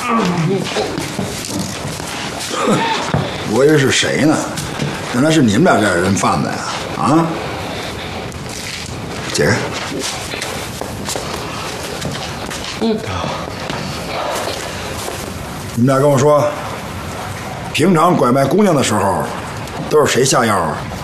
我以为是谁呢？原来是你们俩这人贩子呀！啊，解开。你们俩跟我说，平常拐卖姑娘的时候，都是谁下药啊？